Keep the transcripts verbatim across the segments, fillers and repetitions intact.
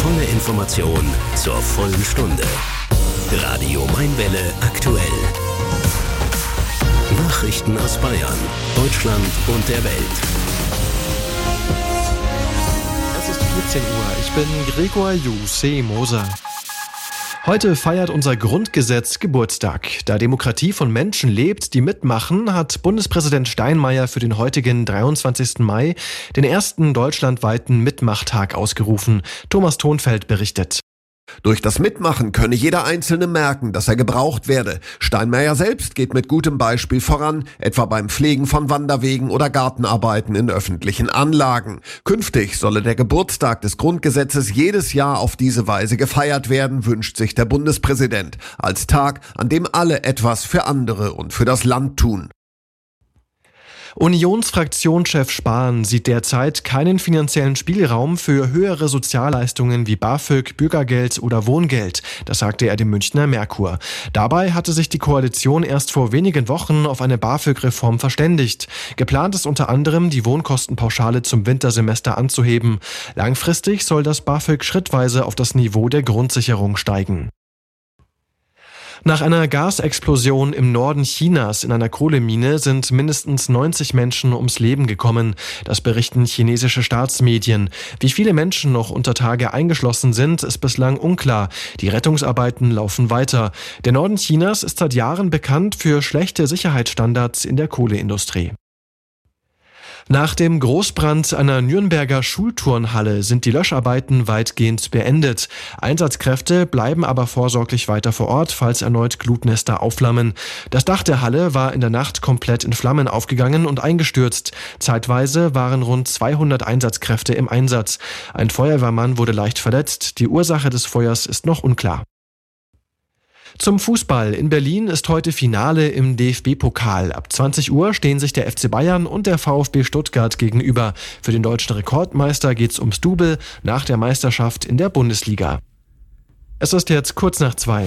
volle Information zur vollen Stunde. Radio Mainwelle aktuell. Nachrichten aus Bayern, Deutschland und der Welt. Es ist vierzehn Uhr. Ich bin Gregor Juse Moser. Heute feiert unser Grundgesetz Geburtstag. Da Demokratie von Menschen lebt, die mitmachen, hat Bundespräsident Steinmeier für den heutigen dreiundzwanzigsten Mai den ersten deutschlandweiten Mitmachtag ausgerufen. Thomas Thonfeld berichtet. Durch das Mitmachen könne jeder Einzelne merken, dass er gebraucht werde. Steinmeier selbst geht mit gutem Beispiel voran, etwa beim Pflegen von Wanderwegen oder Gartenarbeiten in öffentlichen Anlagen. Künftig solle der Geburtstag des Grundgesetzes jedes Jahr auf diese Weise gefeiert werden, wünscht sich der Bundespräsident, als Tag, an dem alle etwas für andere und für das Land tun. Unionsfraktionschef Spahn sieht derzeit keinen finanziellen Spielraum für höhere Sozialleistungen wie BAföG, Bürgergeld oder Wohngeld. Das sagte er dem Münchner Merkur. Dabei hatte sich die Koalition erst vor wenigen Wochen auf eine BAföG-Reform verständigt. Geplant ist unter anderem, die Wohnkostenpauschale zum Wintersemester anzuheben. Langfristig soll das BAföG schrittweise auf das Niveau der Grundsicherung steigen. Nach einer Gasexplosion im Norden Chinas in einer Kohlemine sind mindestens neunzig Menschen ums Leben gekommen. Das berichten chinesische Staatsmedien. Wie viele Menschen noch unter Tage eingeschlossen sind, ist bislang unklar. Die Rettungsarbeiten laufen weiter. Der Norden Chinas ist seit Jahren bekannt für schlechte Sicherheitsstandards in der Kohleindustrie. Nach dem Großbrand einer Nürnberger Schulturnhalle sind die Löscharbeiten weitgehend beendet. Einsatzkräfte bleiben aber vorsorglich weiter vor Ort, falls erneut Glutnester aufflammen. Das Dach der Halle war in der Nacht komplett in Flammen aufgegangen und eingestürzt. Zeitweise waren rund zweihundert Einsatzkräfte im Einsatz. Ein Feuerwehrmann wurde leicht verletzt. Die Ursache des Feuers ist noch unklar. Zum Fußball. In Berlin ist heute Finale im D F B-Pokal. Ab zwanzig Uhr stehen sich der F C Bayern und der VfB Stuttgart gegenüber. Für den deutschen Rekordmeister geht's ums Double nach der Meisterschaft in der Bundesliga. Es ist jetzt kurz nach zwei.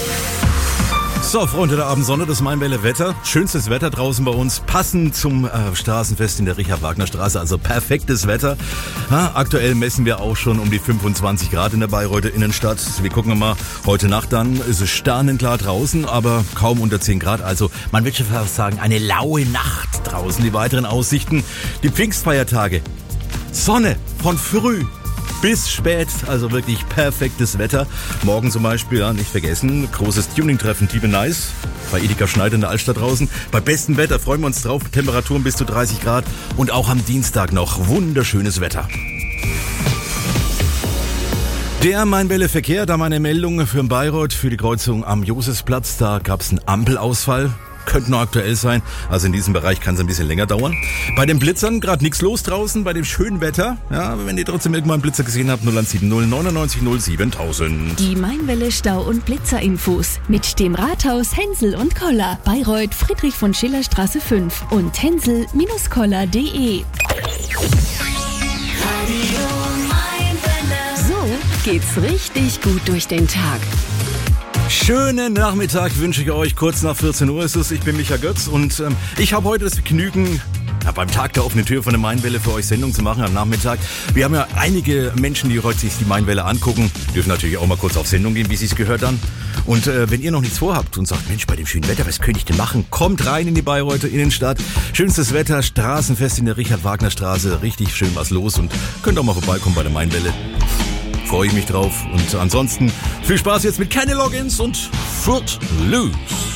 So, Freunde der Abendsonne, das Mainwelle-Wetter. Schönstes Wetter draußen bei uns, passend zum äh, Straßenfest in der Richard-Wagner-Straße, also perfektes Wetter. Ja, aktuell messen wir auch schon um die fünfundzwanzig Grad in der Bayreuther Innenstadt. Wir gucken mal, heute Nacht dann ist es sternenklar draußen, aber kaum unter zehn Grad. Also man würde schon fast sagen, eine laue Nacht draußen. Die weiteren Aussichten, die Pfingstfeiertage. Sonne von früh bis spät, also wirklich perfektes Wetter. Morgen zum Beispiel, ja, nicht vergessen, großes Tuning-Treffen, Deep and Nice, bei Edeka Schneider in der Altstadt draußen. Bei bestem Wetter freuen wir uns drauf, Temperaturen bis zu dreißig Grad und auch am Dienstag noch wunderschönes Wetter. Der Mainwelle-Verkehr, da meine Meldung für den Bayreuth, für die Kreuzung am Josefsplatz, da gab es einen Ampelausfall. Könnte noch aktuell sein, also in diesem Bereich kann es ein bisschen länger dauern. Bei den Blitzern gerade nichts los draußen, bei dem schönen Wetter. Ja, wenn ihr trotzdem irgendwann einen Blitzer gesehen habt, null eins sieben null neun neun null siebentausend. Die Mainwelle Stau- und Blitzerinfos mit dem Rathaus Hensel und Koller, Bayreuth Friedrich von Schiller Straße fünf und hensel Koller punkt de. So geht's richtig gut durch den Tag. Schönen Nachmittag wünsche ich euch. Kurz nach vierzehn Uhr ist es. Ich bin Micha Götz und ähm, ich habe heute das Vergnügen, ja, beim Tag der offenen Tür von der Mainwelle für euch Sendung zu machen am Nachmittag. Wir haben ja einige Menschen, die heute sich die Mainwelle angucken, dürfen natürlich auch mal kurz auf Sendung gehen, wie sie es gehört dann. Und äh, wenn ihr noch nichts vorhabt und sagt, Mensch, bei dem schönen Wetter, was könnte ich denn machen? Kommt rein in die Bayreuther Innenstadt. Schönstes Wetter, Straßenfest in der Richard-Wagner-Straße. Richtig schön was los und könnt auch mal vorbeikommen bei der Mainwelle. Freue ich mich drauf. Und ansonsten viel Spaß jetzt mit keine Logins und Footloose.